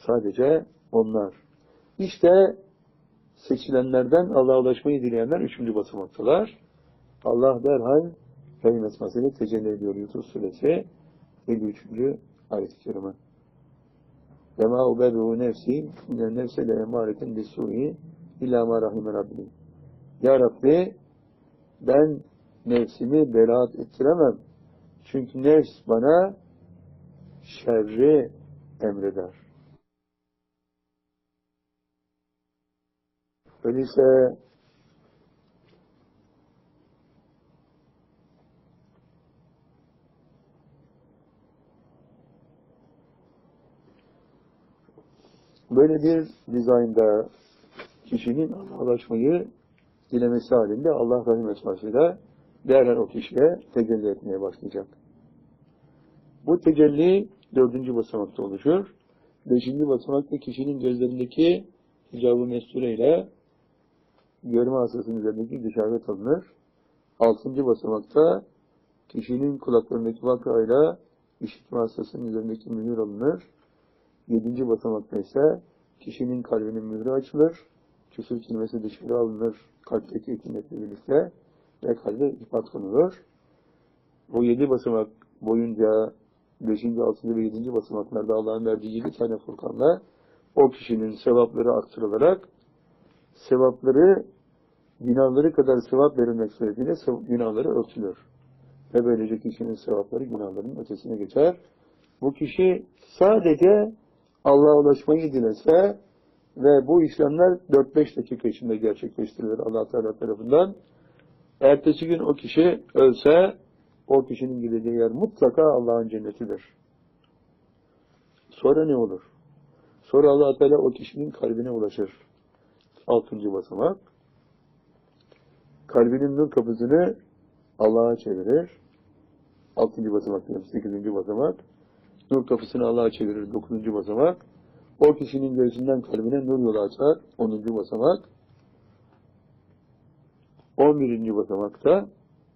Sadece onlar. İşte seçilenlerden Allah'a ulaşmayı dileyenler 3. basamaktalar. Allah derhal Rahim esmasıyla tecelli ediyor. Yusuf suresi 53. ayet-i kerime. وَمَا اُبَرُّهُ نَفْسِي اِنَّ النَّفْسَ لَاَمَارَةً بِالسُّوءِ اِلَّا مَا رَحِمَ رَبِّي. Ya Rabbi, ben nefsimi beraat ettiremem. Çünkü nefs bana şerri emreder. Öyleyse böyle bir dizaynda kişinin Allah'a ulaşmayı dilemesi halinde Allah Rahim esmasıyla derhal o kişiye tecelli etmeye başlayacak. Bu tecelli 4. basamakta oluşur. 5. basamakta kişinin gözlerindeki hicab-ı mestureyle görme hastasının üzerindeki dışarıda alınır. 6. basamakta kişinin kulaklarındaki vakayla işitme hastasının üzerindeki mühür alınır. 7. basamakta ise kişinin kalbinin mührü açılır. Küfür kelimesi dışarı alınır kalpteki hükümetle birlikte ve kalbe ipat konulur. Bu 7 basamak boyunca 5. 6. ve 7. basamaklarda Allah'ın verdiği 7 tane furkanla o kişinin sevapları arttırılarak sevapları günahları kadar sevap verilmek suretiyle günahları örtülür. Ve böylece kişinin sevapları günahların ötesine geçer. Bu kişi sadece Allah'a ulaşmayı dilese ve bu işlemler 4-5 dakika içinde gerçekleştirilir Allah Teala tarafından. Ertesi gün o kişi ölse o kişinin gideceği yer mutlaka Allah'ın cennetidir. Sonra ne olur? Sonra Allah Teala o kişinin kalbine ulaşır. 6. basamak. Kalbinin nur kapısını Allah'a çevirir. 6. basamak, 8. basamak. Nur kapısını Allah'a çevirir. 9. basamak. O kişinin gözünden kalbine nur yolu açar. 10. basamak. 11. basamakta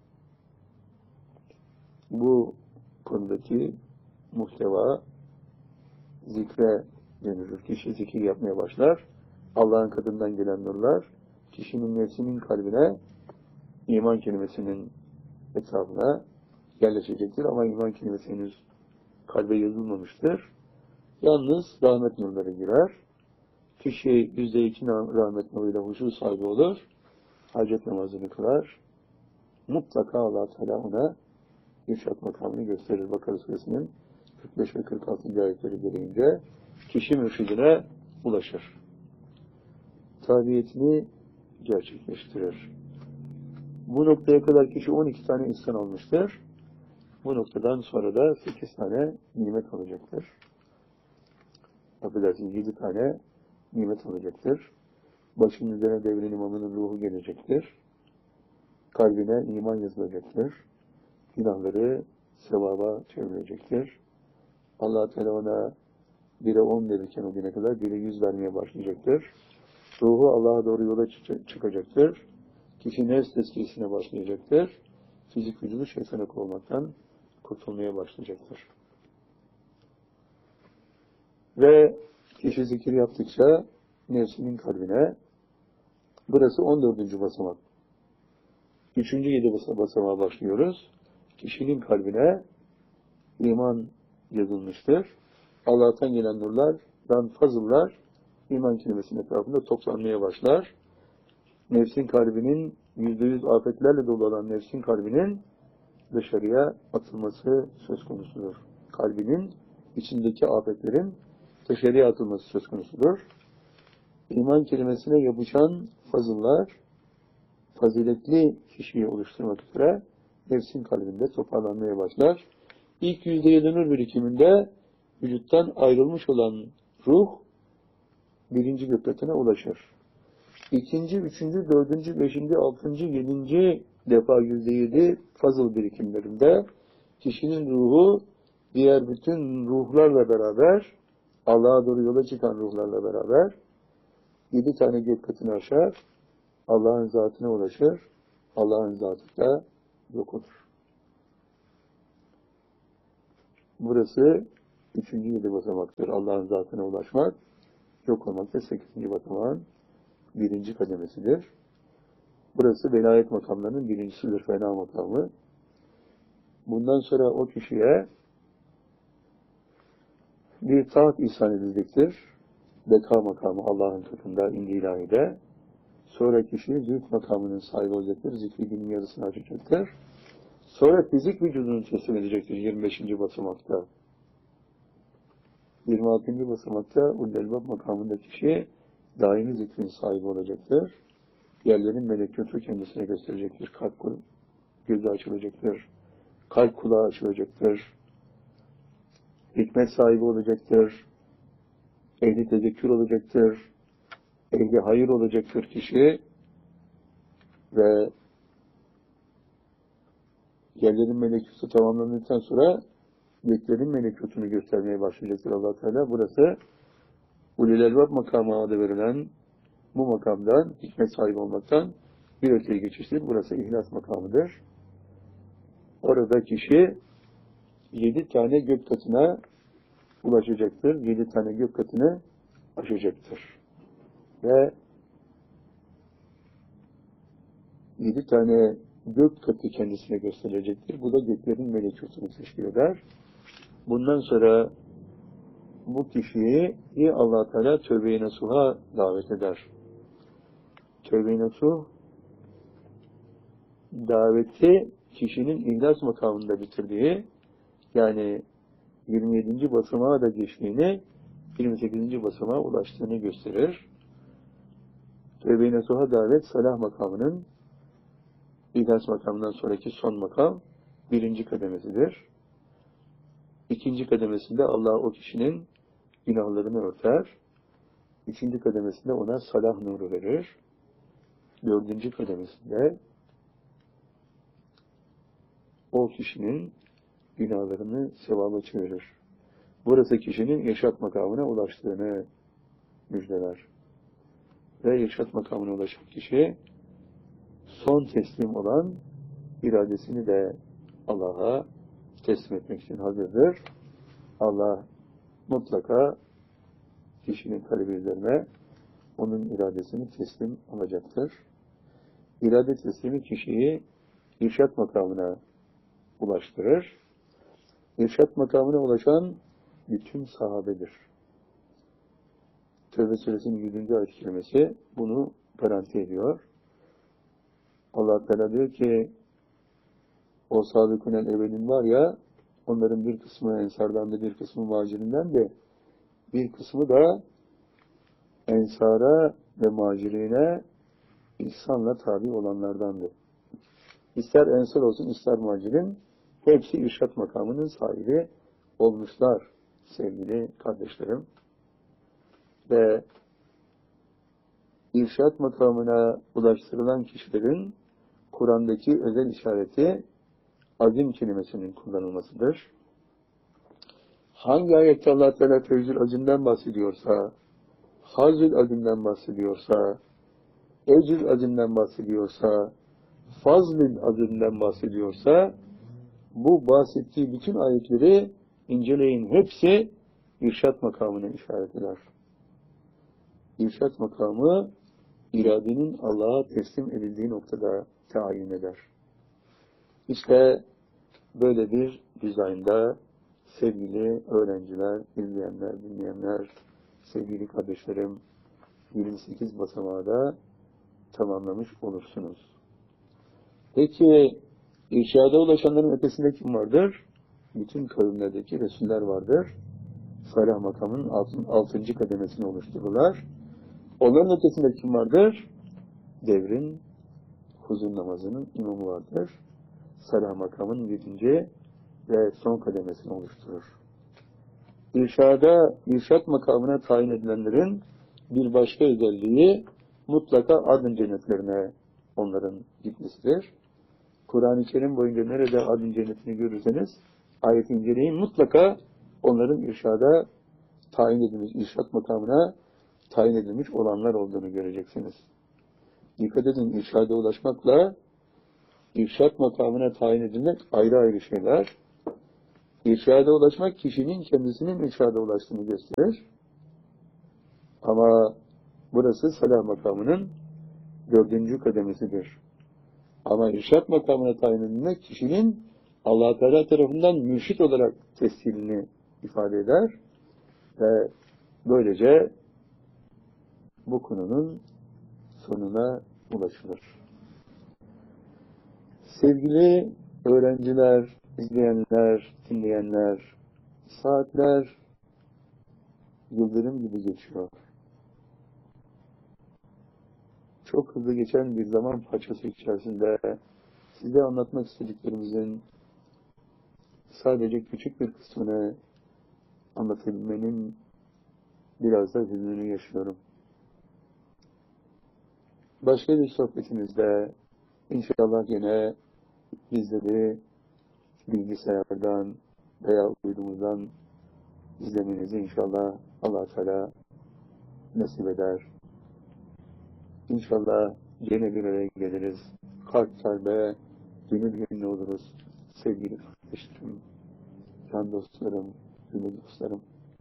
bu konudaki muhteva zikre dönülür. Kişi zikir yapmaya başlar. Allah'ın katından gelen nurlar kişinin nefsinin kalbine iman kelimesinin etrafına yerleşecektir. Ama iman kelimesi henüz kalbe yazılmamıştır. Yalnız rahmet nurları girer. Kişi %2 rahmet nuruyla huşu sahibi olur. Hacet namazını kılar. Mutlaka Allah Teala ona irşad makamını gösterir. Bakara suresinin 45 ve 46. ayetleri gereğince kişi mürşidine ulaşır. Tabiyetini gerçekleştirir. Bu noktaya kadar kişi 12 tane insan almıştır. Bu noktadan sonra da 8 tane nimet alacaktır. Affedersiniz 7 tane nimet alacaktır. Başının üzerine devrin imamının ruhu gelecektir. Kalbine iman yazılacaktır. Günahları sevaba çevrilecektir. Allah-u Teala ona 1'e 10 verirken o güne kadar 1'e 100 vermeye başlayacaktır. Ruhu Allah'a doğru yola çıkacaktır. Kişi nefs tezkiyesine başlayacaktır. Fizik vücudu şeytana kovmaktan kurtulmaya başlayacaktır. Ve kişi zikir yaptıkça nefsinin kalbine, burası 14. basamak. 3. 7 basamağa başlıyoruz. Kişinin kalbine iman yazılmıştır. Allah'tan gelen nurlardan fazıllar iman kelimesinin etrafında toplanmaya başlar. Nefsin kalbinin %100 afetlerle dolu olan nefsin kalbinin dışarıya atılması söz konusudur. Kalbinin içindeki afetlerin dışarıya atılması söz konusudur. İman kelimesine yapışan fazıllar faziletli kişiyi oluşturmak üzere nefsin kalbinde toparlanmaya başlar. İlk %7 nur birikiminde vücuttan ayrılmış olan ruh 1. gökletine ulaşır. 2., 3., 4., 5., 6., 7. defa %7 fazıl birikimlerinde kişinin ruhu diğer bütün ruhlarla beraber Allah'a doğru yola çıkan ruhlarla beraber 7 tane gökletini aşar, Allah'ın zatına ulaşır, Allah'ın zatıyla yok olur. Burası üçüncü 7 basamaktır. Allah'ın zatına ulaşmak, yok olmak da 8. basamağın 1. kademesidir. Burası velayet makamlarının birincisidir, fena makamı. Bundan sonra o kişiye bir taht ihsan edilecektir. Beka makamı Allah'ın katında, indi ilahide. Sonra kişi zülf makamının sahibi olacaktır. Zikri dinin yarısını açacaktır. Sonra fizik vücudunu teslim edecektir 25. basamakta. 26. basamakta Ullelbab makamında kişi daimi zikrin sahibi olacaktır. Yerlerin melekutu kendisine gösterecektir. Kalp gözü açılacaktır. Kalp kulağı açılacaktır. Hikmet sahibi olacaktır. Ehli tezekkür olacaktır. Ehli hayır olacaktır kişi. Ve yerlerin melekutu tamamlandıktan sonra göklerin melekutunu göstermeye başlayacaktır Allah Teala. Burası Ulul Elbab makamı adı verilen bu makamdan, hikmet sahibi olmaktan bir öteye geçiştir. Burası ihlas makamıdır. Orada kişi 7 tane gök katına ulaşacaktır. 7 tane gök katını aşacaktır. Ve 7 tane gök katı kendisine gösterilecektir. Bu da göklerin melekutunu teşkil eder. Bundan sonra bu kişiyi Allah Teala tövbe-i nasuha davet eder. Tövbe-i nasuh daveti kişinin ihlas makamında bitirdiği, yani 27. basamağa da geçtiğini, 28. basamağa ulaştığını gösterir. Tövbe-i nasuha davet salah makamının ihlas makamından sonraki son makam 1. kademesidir. 2. kademesinde Allah o kişinin günahlarını örter. 3. kademesinde ona salah nuru verir. 4. kademesinde o kişinin günahlarını sevaba çevirir. Burası kişinin yaşat makamına ulaştığını müjdeler. Ve yaşat makamına ulaşan kişi son teslim olan iradesini de Allah'a teslim etmek için hazırdır. Allah mutlaka kişinin kalbi üzerine onun iradesini teslim alacaktır. İrade teslimi kişiyi irşat makamına ulaştırır. İrşat makamına ulaşan bütün sahabedir. Tevbe suresinin 100. ayet-i kerimesi bunu garanti ediyor. Allah Teala diyor ki o sadıkun-el evvelin var ya, onların bir kısmı ensardan da bir kısmı muhacirinden de bir kısmı da ensara ve muhacirine ihsanla tabi olanlardandı. İster ensar olsun ister muhacirin hepsi irşat makamının sahibi olmuşlar sevgili kardeşlerim. Ve irşat makamına ulaştırılan kişilerin Kur'an'daki özel işareti azim kelimesinin kullanılmasıdır. Hangi ayette Allah Teala fevzül azimden bahsediyorsa, hazül azimden bahsediyorsa, ecr azimden bahsediyorsa, fazlül azimden bahsediyorsa, bu bahsettiği bütün ayetleri inceleyin. Hepsi irşat makamına işaret eder. İrşat makamı iradenin Allah'a teslim edildiği noktada tayin eder. İşte böyle bir dizaynda sevgili öğrenciler, izleyenler, dinleyenler, sevgili kardeşlerim 28 basamağı da tamamlamış olursunuz. Peki irşada ulaşanların ötesinde kim vardır? Bütün kavimlerdeki Resuller vardır. Salah makamının 6. kademesini oluştururlar. Onların ötesinde kim vardır? Devrin huzur namazının imamı vardır. Salah makamının 7. ve son kademesini oluşturur. İrşat makamına tayin edilenlerin bir başka özelliği mutlaka adın cennetlerine onların gitmesidir. Kur'an-ı Kerim boyunca nerede adın cennetini görürseniz ayet inceleyin, mutlaka onların irşada tayin edilmiş, irşat makamına tayin edilmiş olanlar olduğunu göreceksiniz. Dikkat edin, irşada ulaşmakla irşat makamına tayin edilmek ayrı ayrı şeyler. İrşada ulaşmak kişinin kendisinin irşada ulaştığını gösterir. Ama burası salah makamının 4. kademesidir. Ama irşad makamına tayin edilmek kişinin Allah Teala tarafından mürşit olarak teslimini ifade eder ve böylece bu konunun sonuna ulaşılır. Sevgili öğrenciler, izleyenler, dinleyenler, saatler yıldırım gibi geçiyor. Çok hızlı geçen bir zaman parçası içerisinde size anlatmak istediklerimizin sadece küçük bir kısmını anlatabilmenin biraz da hüznünü yaşıyorum. Başka bir sohbetimizde inşallah yine bizleri bilgisayardan veya uydumuzdan izlemenizi inşallah Allah-u Teala nasip eder. İnşallah yine bir araya geliriz. Kalp kalbe, gönül gönüle oluruz. Sevgili kardeşlerim, can dostlarım, gönül dostlarım.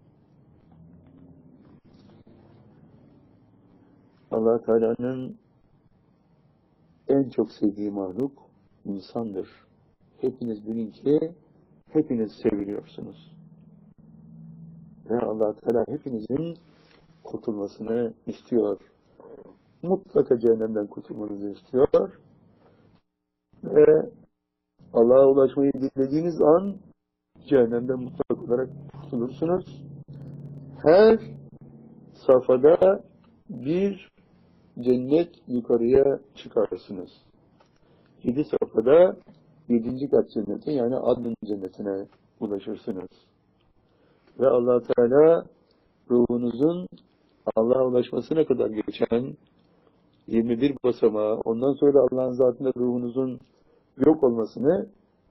Allah-u Teala'nın en çok sevdiği mahluk insandır. Hepiniz bilin ki hepiniz seviliyorsunuz. Ve Allah-u Teala hepinizin kurtulmasını istiyor. Mutlaka cehennemden kurtulmanızı istiyor. Ve Allah'a ulaşmayı dilediğiniz an cehennemden mutlak olarak kurtulursunuz. Her safhada bir cennet yukarıya çıkarsınız. 7 safhada 7. kat cenneti yani Adn cennetine ulaşırsınız. Ve Allah Teala ruhunuzun Allah'a ulaşmasına kadar geçen 21 basamağı, ondan sonra Allah'ın zatında ruhunuzun yok olmasını,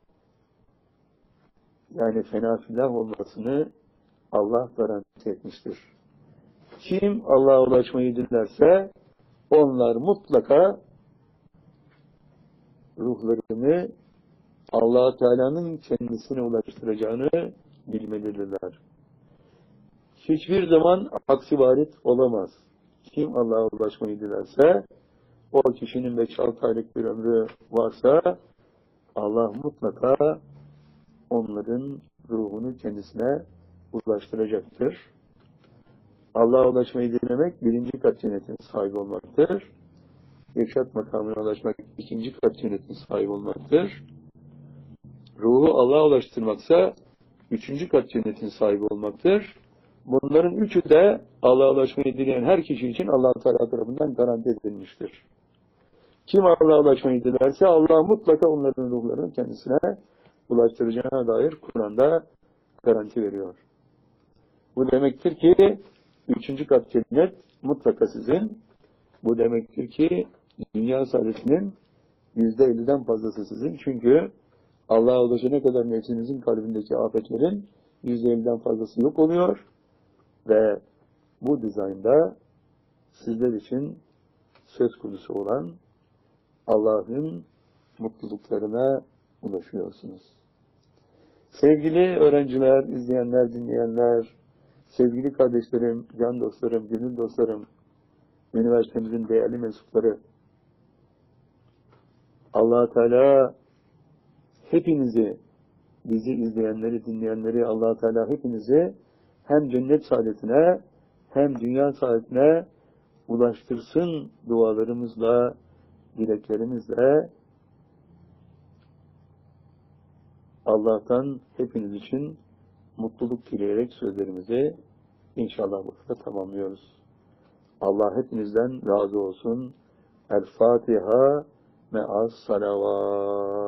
yani fena filah olmasını Allah garanti etmiştir. Kim Allah'a ulaşmayı dilerse onlar mutlaka ruhlarını Allah Teala'nın kendisine ulaştıracağını bilmelidirler. Hiçbir zaman aksi varit olamaz. Kim Allah'a ulaşmayı dilerse, o kişinin 5-6 aylık bir ömrü varsa, Allah mutlaka onların ruhunu kendisine ulaştıracaktır. Allah'a ulaşmayı dilemek 1. kat cennetin sahibi olmaktır. İrşad makamına ulaşmak 2. kat cennetin sahibi olmaktır. Ruhu Allah'a ulaştırmaksa 3. kat cennetin sahibi olmaktır. Bunların üçü de Allah'a ulaşmayı dileyen her kişi için Allah-u Teala tarafından garanti edilmiştir. Kim Allah'a ulaşmayı dilerse Allah mutlaka onların ruhlarını kendisine ulaştıracağına dair Kur'an'da garanti veriyor. Bu demektir ki 3. kat cennet mutlaka sizin. Bu demektir ki dünya saadetinin %50'den fazlası sizin. Çünkü Allah'a ulaşana kadar nefsinizin kalbindeki afetlerin %50'den fazlası yok oluyor. Ve bu dizaynda sizler için söz konusu olan Allah'ın mutluluklarına ulaşıyorsunuz. Sevgili öğrenciler, izleyenler, dinleyenler, sevgili kardeşlerim, can dostlarım, gönül dostlarım, üniversitemizin değerli mensupları, Allah-u Teala hepinizi, bizi izleyenleri, dinleyenleri, Allah-u Teala hepinizi hem cennet saadetine hem dünya saadetine ulaştırsın dualarımızla, dileklerimizle. Allah'tan hepiniz için mutluluk dileyerek sözlerimizi inşallah burada tamamlıyoruz. Allah hepinizden razı olsun. El Fatiha me'as salavat.